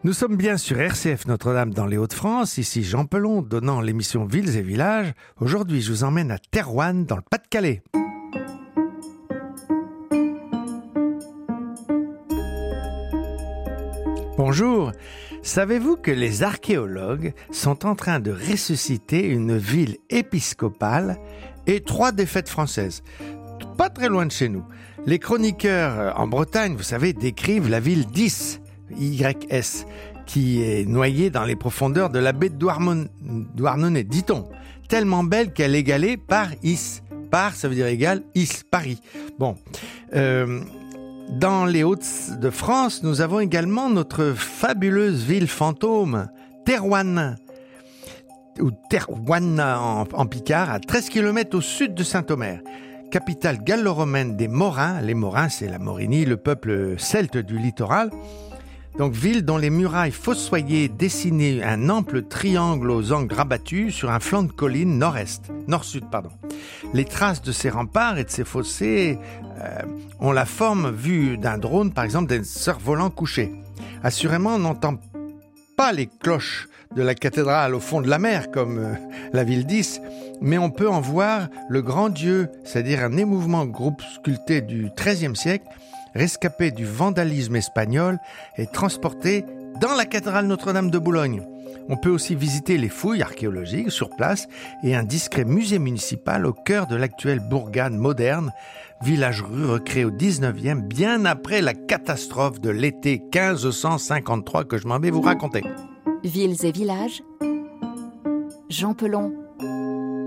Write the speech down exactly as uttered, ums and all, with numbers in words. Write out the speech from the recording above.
Nous sommes bien sur R C F Notre-Dame dans les Hauts-de-France, ici Jean Pelon, donnant l'émission Villes et Villages. Aujourd'hui, je vous emmène à Thérouanne, dans le Pas-de-Calais. Bonjour, savez-vous que les archéologues sont en train de ressusciter une ville épiscopale et trois défaites françaises? Pas très loin de chez nous. Les chroniqueurs en Bretagne, vous savez, décrivent la ville d'Ys, Y S, qui est noyée dans les profondeurs de la baie de Douarnenez, Douarnenez, dit-on, tellement belle qu'elle est égalée par Is. Par, ça veut dire égal, Is, Paris. Bon, euh, dans les Hauts-de-France, nous avons également notre fabuleuse ville fantôme, Thérouanne, ou Thérouanne en, en Picard, à treize kilomètres au sud de Saint-Omer. Capitale gallo-romaine des Morins. Les Morins, c'est la Morinie, le peuple celte du littoral. Donc, ville dont les murailles fossoyées dessinaient un ample triangle aux angles rabattus sur un flanc de colline nord-est, nord-sud, pardon. Les traces de ces remparts et de ces fossés euh, ont la forme vue d'un drone, par exemple, d'un cerf-volant couché. Assurément, on n'entend pas les cloches de la cathédrale au fond de la mer, comme euh, la ville d'Ys, mais on peut en voir le grand Dieu, c'est-à-dire un émouvant groupe sculpté du treizième siècle, rescapé du vandalisme espagnol et transporté dans la cathédrale Notre-Dame de Boulogne. On peut aussi visiter les fouilles archéologiques sur place et un discret musée municipal au cœur de l'actuelle Bourgane moderne, village-rue recréé au dix-neuvième, bien après la catastrophe de l'été quinze cent cinquante-trois que je m'en vais vous raconter. Villes et villages, Jean Pelon.